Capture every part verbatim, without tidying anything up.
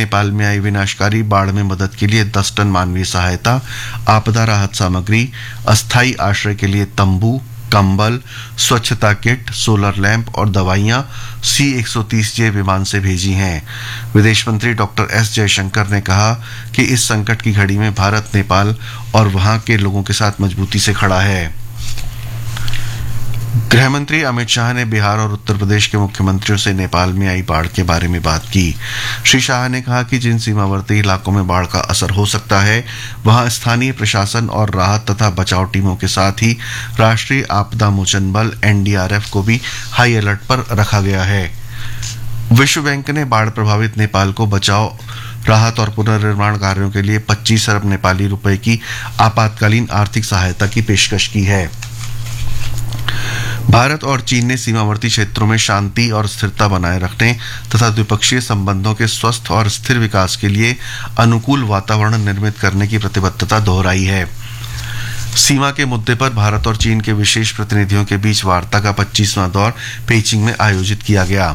नेपाल में आई विनाशकारी बाढ़ में मदद के लिए दस टन मानवीय सहायता, आपदा राहत सामग्री, अस्थायी आश्रय के लिए तंबू, कंबल, स्वच्छता किट, सोलर लैंप और दवाइयां सी एक सौ तीस जे विमान से भेजी हैं। विदेश मंत्री डॉक्टर एस जयशंकर ने कहा कि इस संकट की घड़ी में भारत नेपाल और वहां के लोगों के साथ मजबूती से खड़ा है। गृह मंत्री अमित शाह ने बिहार और उत्तर प्रदेश के मुख्यमंत्रियों से नेपाल में आई बाढ़ के बारे में बात की। श्री शाह ने कहा कि जिन सीमावर्ती इलाकों में बाढ़ का असर हो सकता है, वहां स्थानीय प्रशासन और राहत तथा बचाव टीमों के साथ ही राष्ट्रीय आपदा मोचन बल एन डी आर एफ को भी हाई अलर्ट पर रखा गया है। विश्व बैंक ने बाढ़ प्रभावित नेपाल को बचाव, राहत और पुनर्निर्माण कार्यों के लिए पच्चीस अरब नेपाली रुपए की आपातकालीन आर्थिक सहायता की पेशकश की है। भारत और चीन ने सीमावर्ती क्षेत्रों में शांति और स्थिरता बनाए रखने तथा द्विपक्षीय संबंधों के स्वस्थ और स्थिर विकास के लिए अनुकूल वातावरण निर्मित करने की प्रतिबद्धता दोहराई है। सीमा के मुद्दे पर भारत और चीन के विशेष प्रतिनिधियों के बीच वार्ता का पच्चीसवां दौर पेइचिंग में आयोजित किया गया।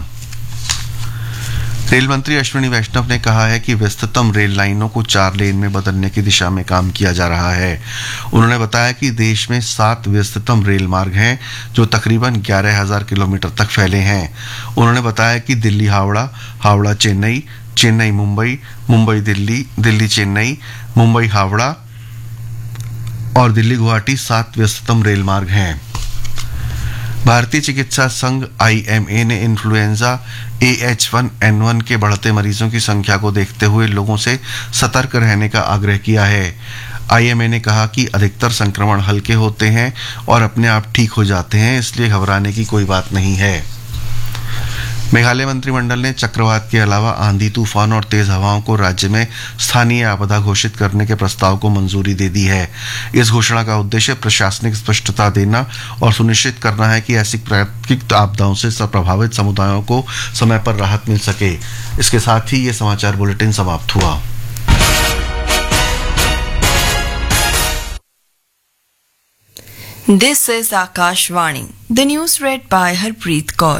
रेल मंत्री अश्विनी वैष्णव ने कहा है कि व्यस्ततम रेल लाइनों को चार लेन में बदलने की दिशा में काम किया जा रहा है। उन्होंने बताया कि देश में सात व्यस्ततम रेल मार्ग हैं जो तकरीबन ग्यारह हजार किलोमीटर तक फैले हैं। उन्होंने बताया कि दिल्ली हावड़ा, हावड़ा चेन्नई, चेन्नई मुंबई, मुंबई दिल्ली, दिल्ली चेन्नई, मुंबई हावड़ा और दिल्ली गुवाहाटी सात व्यस्ततम रेल मार्ग हैं। भारतीय चिकित्सा संघ आई एम ए ने influenza A H one N one के बढ़ते मरीजों की संख्या को देखते हुए लोगों से सतर्क रहने का आग्रह किया है। आई एम ए ने कहा कि अधिकतर संक्रमण हल्के होते हैं और अपने आप ठीक हो जाते हैं, इसलिए घबराने की कोई बात नहीं है। मेघालय मंत्रिमंडल ने चक्रवात के अलावा आंधी, तूफान और तेज हवाओं को राज्य में स्थानीय आपदा घोषित करने के प्रस्ताव को मंजूरी दे दी है। इस घोषणा का उद्देश्य प्रशासनिक स्पष्टता देना और सुनिश्चित करना है कि ऐसी प्राकृतिक आपदाओं से प्रभावित समुदायों को समय पर राहत मिल सके। इसके साथ ही ये समाचार बुलेटिन समाप्त हुआ। This is Akashvani. The news read by Harpreet Kaur.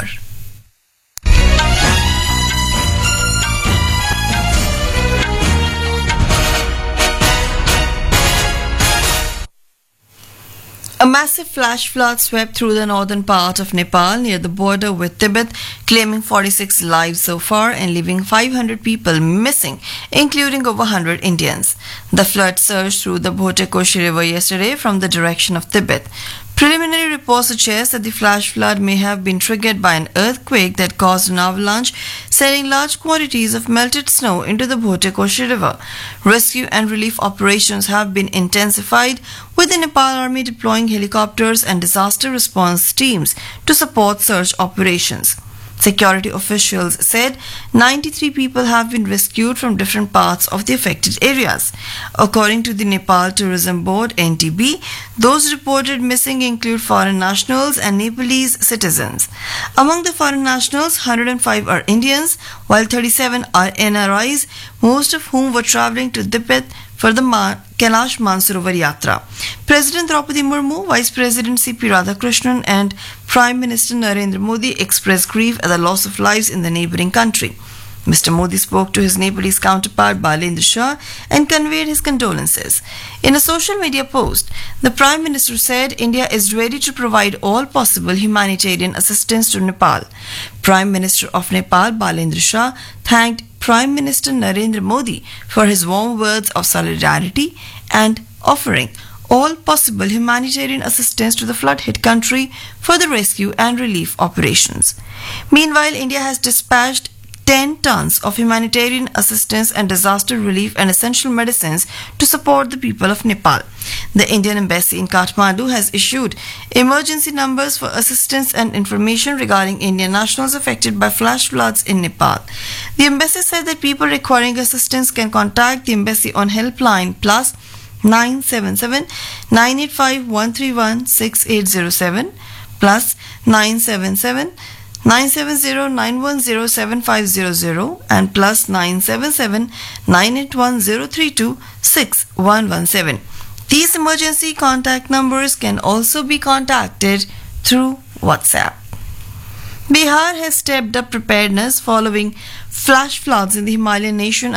A massive flash flood swept through the northern part of Nepal near the border with Tibet, claiming forty-six lives so far and leaving five hundred people missing, including over one hundred Indians. The flood surged through the Bhotekoshi River yesterday from the direction of Tibet. Preliminary reports suggest that the flash flood may have been triggered by an earthquake that caused an avalanche, sending large quantities of melted snow into the Bhotekoshi River. Rescue and relief operations have been intensified, with the Nepal Army deploying helicopters and disaster response teams to support search operations. Security officials said ninety-three people have been rescued from different parts of the affected areas. According to the Nepal Tourism Board N T B, those reported missing include foreign nationals and Nepalese citizens. Among the foreign nationals, one hundred five are Indians, while thirty-seven are N R Is, most of whom were travelling to Tibet for the Ma- Kailash Mansarovar Yatra. President Draupadi Murmu, Vice President C P Radhakrishnan and Prime Minister Narendra Modi expressed grief at the loss of lives in the neighbouring country. Mister Modi spoke to his Nepalese counterpart Balendra Shah and conveyed his condolences. In a social media post, the Prime Minister said India is ready to provide all possible humanitarian assistance to Nepal. Prime Minister of Nepal Balendra Shah thanked Prime Minister Narendra Modi for his warm words of solidarity and offering all possible humanitarian assistance to the flood-hit country for the rescue and relief operations. Meanwhile, India has dispatched ten tons of humanitarian assistance and disaster relief and essential medicines to support the people of Nepal. The Indian Embassy in Kathmandu has issued emergency numbers for assistance and information regarding Indian nationals affected by flash floods in Nepal. The embassy said that people requiring assistance can contact the embassy on helpline plus nine seven seven nine eight five one three one six eight zero seven plus nine seven seven nine seven zero nine one zero seven five zero zero and plus nine seven seven nine eight one zero three two six one one seven. These emergency contact numbers can also be contacted through WhatsApp. Bihar has stepped up preparedness following flash floods in the Himalayan nation